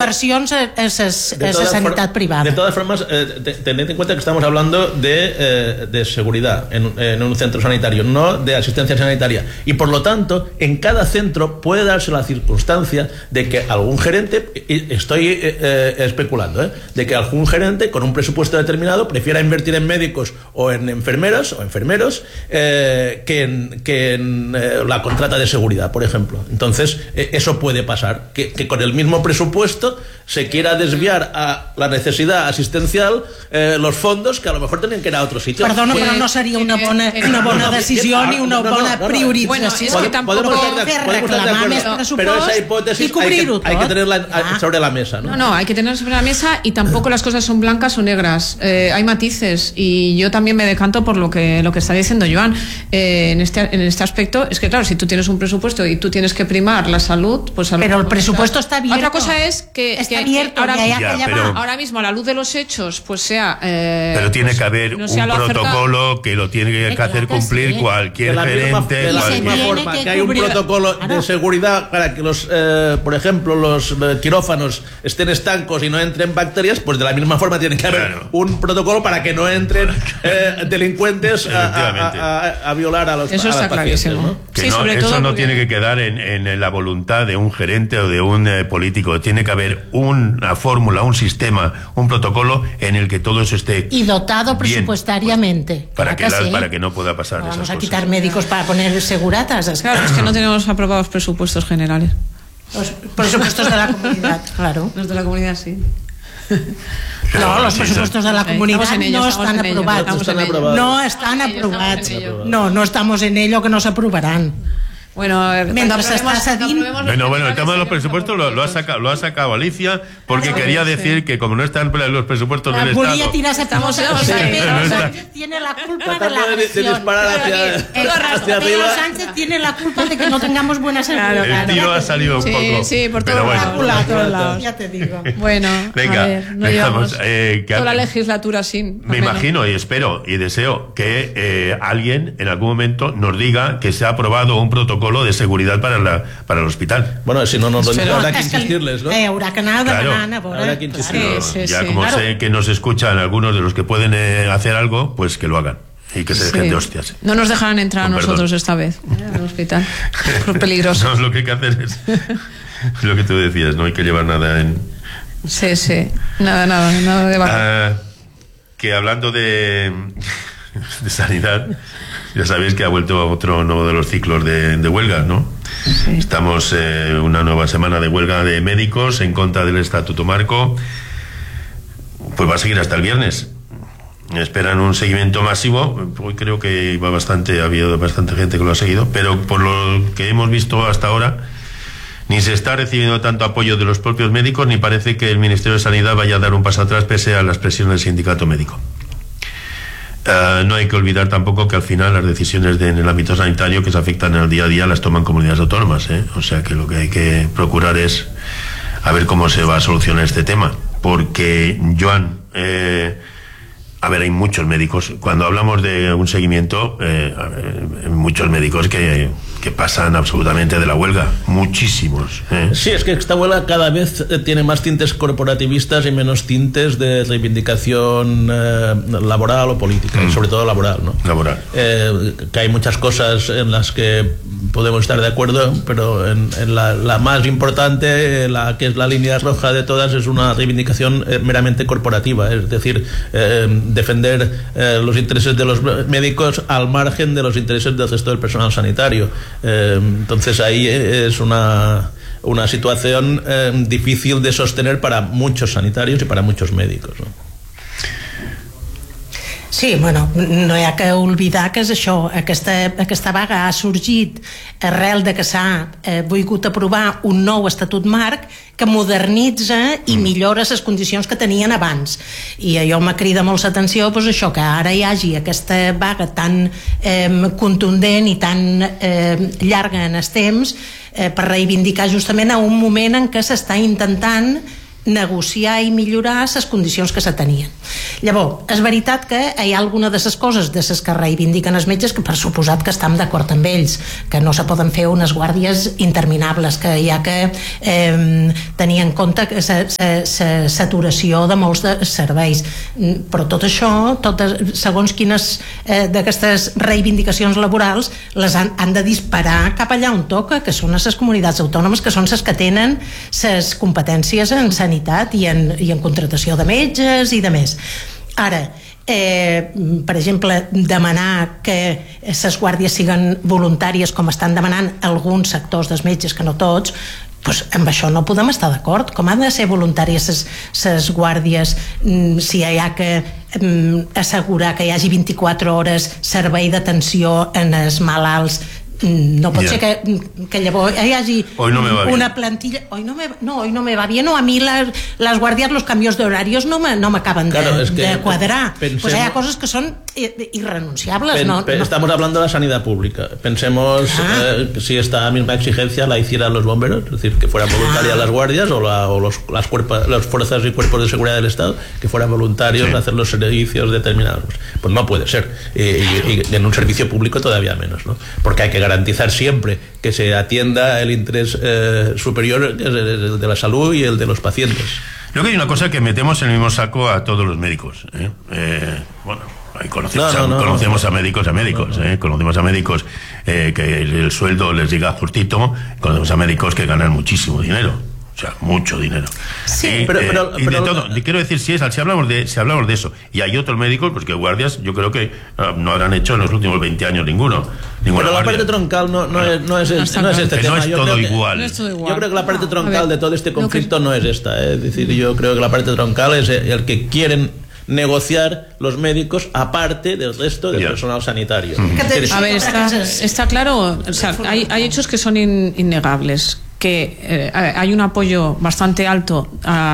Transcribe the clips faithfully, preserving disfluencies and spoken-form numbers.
inversions a la sanitat privada. De todas formas, eh, tened en cuenta que estamos hablando de, eh, de seguridad en, en un centro sanitario, no de asistencia sanitaria. Y por lo tanto, en cada centro puede darse la circunstancia de que algún gerente, y estoy eh, eh, especulando, eh, de que algún gerente con un presupuesto determinado prefiera invertir en médicos o en enfermeras o enfermeros eh, que en, que en eh, la contrata de seguridad, por ejemplo. Entonces, eh, eso puede pasar, que, que con el mismo presupuesto se quiera desviar a la necesidad asistencial eh, los fondos que a lo mejor tienen que ir a otro sitio. Perdona, però no seria una bona, una bona decisió ni una bona priorització. Bueno, es que tampoco fer reclamar més pressupost y cubrir-ho tot. Hay que tenerla sobre la mesa, ¿no? No, no, hay que tenerla sobre la mesa y tampoco las cosas son blancas o negras. Eh, hay matices y yo también me decanto por lo que, lo que está diciendo Joan. Eh, en, este, en este aspecto, es que claro, si tú tienes un presupuesto y tú tienes que primar la salud, pues... A pero el presupuesto está abierto. Otra cosa es que, está que, abierto, que ahora, ya, ya, ya, pero, ahora mismo, a la luz de los hechos, pues sea... Eh, pero tiene pues, que haber no un protocolo acercado, que lo tiene que, que hacer cumplir sí. cualquier de gerente. De la misma forma que, que hay un protocolo ah, no. de seguridad para que los, eh, por ejemplo, los eh, quirófanos estén estancos y no entren bacterias, pues de la misma forma tiene que haber claro. un protocolo para que no entren eh, delincuentes a, a, a, a violar a los, eso a está las pacientes, ¿no? Que sí, no, sobre eso todo no porque... tiene que quedar en, en la voluntad de un gerente o de un eh, político. Tiene que haber una fórmula, un sistema, un protocolo en el que todo eso esté y dotado bien, presupuestariamente pues, para, que la, sí. para que no pueda pasar no esas vamos a cosas. Quitar médicos para poner seguratas. Es claro, es que no tenemos aprobados presupuestos generales. Los presupuestos de la comunidad, claro. Los de la comunidad sí. No, los presupuestos de la comunidad ello, no están ello, aprobados. No están aprobados. No están aprobados. No, no estamos en ello, que no se aprobarán. Bueno, mientras se está cediendo. Bueno, bueno, el tema de los presupuestos lo, lo, ha sacado, lo ha sacado Alicia porque claro, quería sí. decir que como no están los presupuestos del Estado. Julia Tiras estamos Sánchez tiene la culpa de la agresión. De disparar hacia, hacia arriba. Sánchez tiene la culpa de que no tengamos buenas claro, El tiro claro. ha salido un sí, poco. Sí, por todos bueno. lados. Ya te digo. Bueno, venga, a ver, no dejamos, eh, que toda la legislatura sin. Me imagino y espero y deseo que eh, alguien en algún momento nos diga que se ha aprobado un protocolo de seguridad para la para el hospital. Bueno, si no, nos lo digo, habrá que insistirles, ¿no? Eh, habrá que anar claro. demanant, habrá que insistirles. Sí, sí, ya sí, como claro. sé que nos escuchan algunos de los que pueden eh, hacer algo, pues que lo hagan y que se dejen sí. de hostias. No nos dejarán entrar a nosotros perdón. esta vez ¿eh? al hospital. Es peligroso. No, lo que hay que hacer es lo que tú decías, no hay que llevar nada en... Sí, sí, nada, nada, nada de bajo. Uh, que hablando de, de sanidad, ya sabéis que ha vuelto otro nuevo de los ciclos de, de huelgas, ¿no? Sí. Estamos en eh, una nueva semana de huelga de médicos en contra del Estatuto Marco. Pues va a seguir hasta el viernes. Esperan un seguimiento masivo. Hoy creo que iba bastante, ha habido bastante gente que lo ha seguido, pero por lo que hemos visto hasta ahora, ni se está recibiendo tanto apoyo de los propios médicos, ni parece que el Ministerio de Sanidad vaya a dar un paso atrás pese a las presiones del sindicato médico. Uh, no hay que olvidar tampoco que al final las decisiones de, en el ámbito sanitario que se afectan en el día a día las toman comunidades autónomas, ¿eh? O sea que lo que hay que procurar es a ver cómo se va a solucionar este tema, porque Joan, eh, a ver, hay muchos médicos, cuando hablamos de un seguimiento, eh, hay muchos médicos que, que pasan absolutamente de la huelga, muchísimos. ¿eh? Sí, es que esta huelga cada vez tiene más tintes corporativistas y menos tintes de reivindicación eh, laboral o política, mm. sobre todo laboral, ¿no? Laboral. Eh, que hay muchas cosas en las que podemos estar de acuerdo, pero en, en la, la más importante, la que es la línea roja de todas, es una reivindicación eh, meramente corporativa, es decir, eh, defender eh, los intereses de los médicos al margen de los intereses del resto del personal sanitario. Eh, entonces ahí es una, una situación eh, difícil de sostener para muchos sanitarios y para muchos médicos, ¿no? Sí, bueno, no hi ha que oblidar que és això, aquesta, aquesta vaga ha sorgit arrel de que s'ha eh, volgut aprovar un nou estatut marc que modernitza i millora les condicions que tenien abans, i allò m'ha cridat molt l'atenció, doncs això, que ara hi hagi aquesta vaga tan eh, contundent i tan eh, llarga en els temps eh, per reivindicar justament a un moment en què s'està intentant negociar i millorar les condicions que se tenien. Llavors, és veritat que hi ha alguna de les coses de les que reivindiquen els metges que per suposat que estem d'acord amb ells, que no se poden fer unes guàrdies interminables, que hi ha que eh, tenir en compte la saturació de molts de serveis, però tot això, totes, segons quines eh, d'aquestes reivindicacions laborals les han, han de disparar cap allà on toca, que són les comunitats autònomes, que són les que tenen les competències en sanitat i en, i en contratació de metges i de més. Ara, eh, per exemple, demanar que les guàrdies siguin voluntàries, com estan demanant alguns sectors dels metges, que no tots, pues amb això no podem estar d'acord. Com han de ser voluntàries les guàrdies si hi ha que assegurar que hi hagi vint-i-quatre hores servei d'atenció en els malalts? No pot yeah. ser que, que llavors hi hagi no una plantilla. Hoy no me, no, hoy no me va bien, o a mi las, las guardias, los cambios de horarios no me, no me acaban claro, de, es que de cuadrar. Pensemos, pues hay cosas que son irrenunciables. Pen, no, pen, no. Estamos hablando de la sanidad pública. Pensemos ah. eh, si esta misma exigencia la hicieran los bomberos, es decir, que fueran voluntarias ah. las guardias o, la, o los, las, cuerpa, las fuerzas y cuerpos de seguridad del Estado, que fueran voluntarios sí. a hacer los servicios determinados. Pues no puede ser. Eh, y, y en un servicio público todavía menos, ¿no? Porque hay que garantizar siempre que se atienda el interés eh, superior, el de la salud y el de los pacientes. Creo que hay una cosa que metemos en el mismo saco a todos los médicos. ¿eh? Eh, bueno, ahí conocemos, no, no, no, conocemos no, no. a médicos a médicos, no, no. ¿eh? conocemos a médicos eh, que el, el sueldo les llega justito, conocemos a médicos que ganan muchísimo dinero. O sea, mucho dinero. Sí, eh, pero, pero, eh, y pero, de todo. Y quiero decir, si es, si hablamos de, si hablamos de eso, y hay otros médicos, pues que guardias, yo creo que no, no habrán hecho en los últimos veinte años ninguno. Pero la parte troncal no, no, es, no, es, no, no es este tema. No es yo todo creo igual. Que, no es todo igual. Yo creo que la parte no, troncal de todo este conflicto no es esta. ¿eh? Es decir, yo creo que la parte troncal es el que quieren negociar los médicos aparte del resto del yeah. personal sanitario. Mm-hmm. A ver, está, está claro, o sea, hay, hay hechos que son in, innegables, que eh, hay un apoyo bastante alto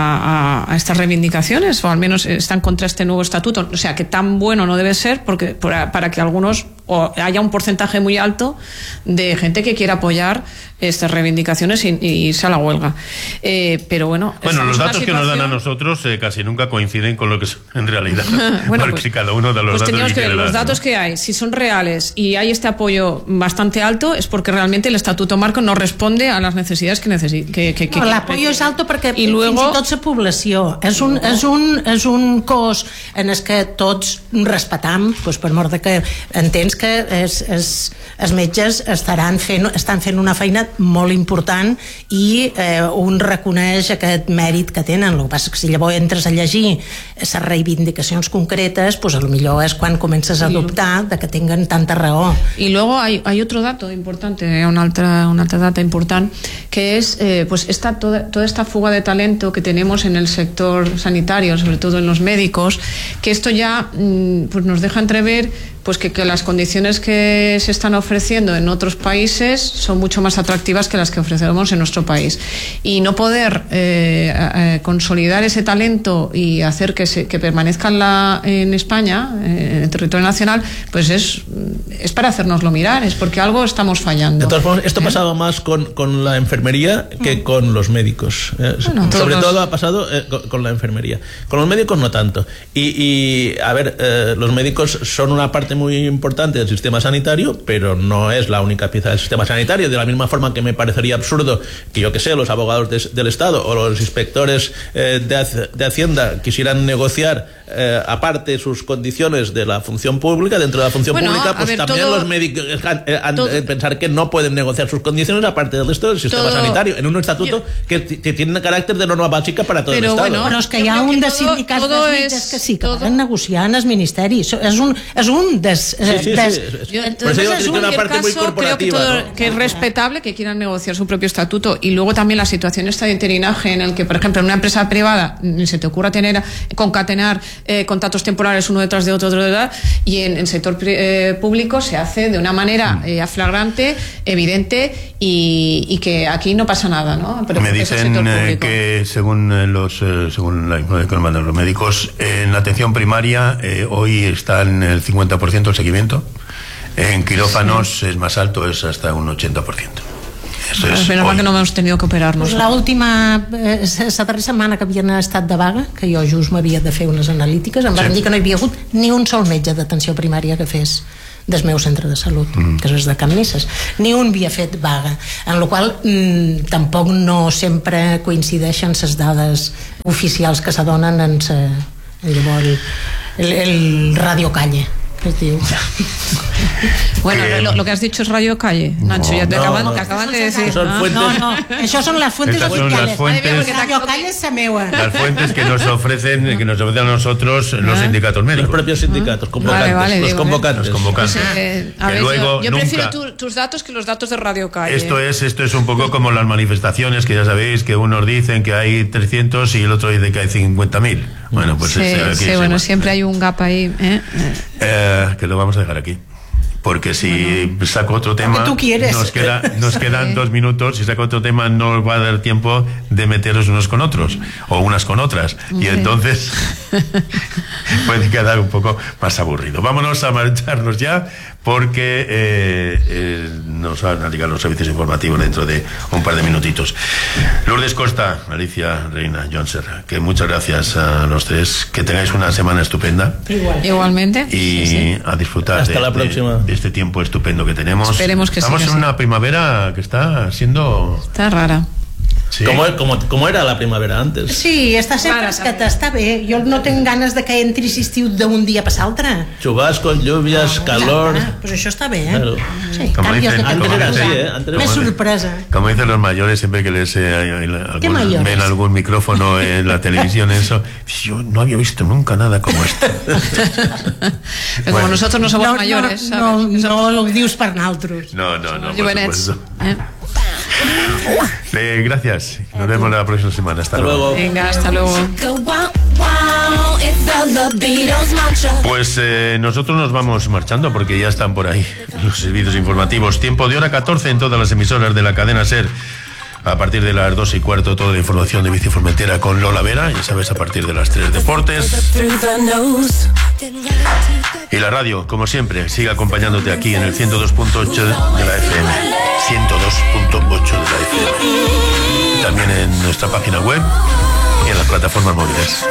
a, a, a estas reivindicaciones, o al menos están contra este nuevo estatuto, o sea que tan bueno no debe ser porque para, para que algunos o haya un porcentaje muy alto de gente que quiera apoyar estas reivindicaciones y, y irse a la huelga. Eh, pero bueno, bueno los datos situación... que nos dan a nosotros eh, casi nunca coinciden con lo que son en realidad. Bueno, porque pues, cada uno de los pues datos que, que ver, los datos ¿no? que hay, si son reales y hay este apoyo bastante alto, es porque realmente el estatuto marco no responde a las necesidades que necesita. Que, que, que, no, l'apoyo és alto perquè i luego, fins i tot la població és un, és un, és un cos en el que tots respetam, doncs per mort de que entens que es, es, els metges estaran fent, estan fent una feina molt important i eh, un reconeix aquest mèrit que tenen. El que passa que si llavors entres a llegir les reivindicacions concretes, pues a lo millor és quan comences a dubtar de que tinguen tanta raó. Y luego hay, hay otro dato importante, una altra, una altra data important, que es eh, pues esta, toda, toda esta fuga de talento que tenemos en el sector sanitario, sobre todo en los médicos, que esto ya mm, pues nos deja entrever pues que, que las condiciones que se están ofreciendo en otros países son mucho más atractivas que las que ofrecemos en nuestro país, y no poder eh, eh, consolidar ese talento y hacer que, se, que permanezca en, la, en España, eh, en el territorio nacional, pues es, es para hacérnoslo mirar, es porque algo estamos fallando. De todas formas, esto ¿Eh? pasaba más con, con la enfermería que mm. con los médicos. Eh, bueno, sobre los... todo ha pasado eh, con, con la enfermería. Con los médicos no tanto. Y, y a ver, eh, los médicos son una parte muy importante del sistema sanitario, pero no es la única pieza del sistema sanitario. De la misma forma que me parecería absurdo que, yo que sé, los abogados de, del Estado o los inspectores eh, de, de Hacienda quisieran negociar eh, aparte sus condiciones de la función pública, dentro de la función bueno, pública, pues ver, también todo, los médicos han, han todo, de pensar que no pueden negociar sus condiciones aparte del resto del sistema todo, sanitario, en un estatuto yo, que, que tiene carácter de norma bàsica para todo pero el Estado. Bueno, però és que hi ha un de sindicats dels metges que sí, que todo, van negociar en el Ministeri. És un, és un des... Sí, sí, des sí, yo, por eso digo que es una parte caso, muy corporativa. Creo que, todo, ¿no? que es respetable que quieran negociar su propio estatuto, y luego también la situación esta de interinaje en el que, por ejemplo, en una empresa privada ni se te ocurra tener concatenar eh, contratos temporales uno detrás de otro, otro detrás, y en el sector eh, público se hace de una manera eh, flagrante, evidente, y, y que aquí no pasa nada, ¿no? Pero me dicen eh, que según eh, los eh, según la información que nos mandan los médicos, en la atención primaria eh, hoy está en el cincuenta por ciento el seguimiento. En quirófanos sí. es más alto, es hasta un ochenta por ciento. Eso és. Menos mal que no hemos tenido que operarnos. L'última, eh, la darrera setmana que havien estat de vaga, que jo just m'havia de fer unes analítiques, em van Sí. dir que no hi havia hagut ni un sol metge d'atenció primària que fes del meu centre de salut, mm. que és de Can Nisses. Ni un havia fet vaga, en la qual mm, tampoc no sempre coincideixen les dades oficials que s'adonen en, sa, en llavors, el, el radiocalle, que es diu. Bueno, lo, lo que has dicho es Radio Calle, Nacho, No, ya te no, acaban, no. te acaban de decir. Son Ah, fuentes- No, no, això són les fuentes Estas son oficiales. las fuentes- Madre mía, Radio Calle és la meua. Las fuentes que nos ofrecen, que nos ofrecen a nosotros los Ah. sindicatos Los médicos. propios sindicatos, convocantes, Vale, vale, los digo, convocantes. Los convocantes. Eh, a Que ver, luego yo, yo nunca- prefiero tu- tus datos que los datos de Radio Calle. Esto es, esto es un poco como las manifestaciones, que ya sabéis que unos dicen que hay trescientos y el otro dice que hay cincuenta mil. Bueno, pues sí, este aquí sí, se bueno, va. siempre hay un gap ahí. ¿eh? Eh, que lo vamos a dejar aquí. Porque si saco otro tema, tú quieres. nos, queda, nos Sí. quedan dos minutos. Si saco otro tema, no os va a dar tiempo de meteros unos con otros o unas con otras. Y Sí. entonces puede quedar un poco más aburrido. Vámonos a marcharnos ya, porque eh, eh, nos van a llegar los servicios informativos dentro de un par de minutitos. Lourdes Costa, Alicia Reina, Joan Serra, que muchas gracias a los tres. Que tengáis una semana estupenda. Igual. Igualmente. Y Sí, sí. a disfrutar Hasta de, la de- próxima. de este tiempo estupendo que tenemos. Esperemos que sí, Estamos que en sí. una primavera que está siendo... Está rara. Sí. Como, como, como era la primavera antes. Sí, està sempre Mare, fresqueta, està bé. Jo no tinc ganes de que entri l'estiu d'un dia per l'altre. Chubascos, lluvias, calor. Ja, pues això està bé, eh? Claro. Sí, Como canvios dicen- de Antes era así, temperatura. ¿eh? Antes Més era- sorpresa. Como dicen los mayores, siempre que les eh, algún- ¿Qué mayores? ven algún micrófono en la televisión, eso, yo no había visto nunca nada como esto. Pero como Bueno. nosotros no somos no, mayores, no, ¿sabes? no, Que somos- no ho dius per naltros. No, no, no, somos por jovenets, supuesto. ¿eh? Eh, gracias. Nos vemos la próxima semana. Hasta, Hasta luego. Venga, hasta luego. Go wow, wow, it's the, the Beatles mantra. Pues eh, nosotros nos vamos marchando porque ya están por ahí los servicios informativos. Tiempo de hora catorce en todas las emisoras de la cadena SER. A partir de las dos y cuarto, toda la información de Bici Formentera con Lola Vera. Ya sabes, a partir de las tres, deportes. Through the nose. Y la radio, como siempre, sigue acompañándote aquí en el ciento dos punto ocho de la F M. ciento dos punto ocho de la F M. También en nuestra página web y en las plataformas móviles.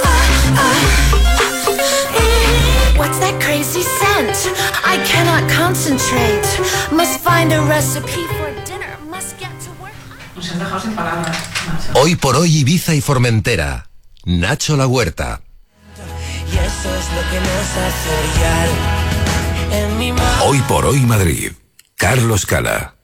What's that crazy scent? I cannot concentrate. Must find a recipe for dinner. Must get to work. Nos han dejado sin palabras. Hoy por hoy Ibiza y Formentera. Nacho La Huerta. Y eso es lo que nos hace brillar en mi mano. Hoy por hoy Madrid. Carlos Cala.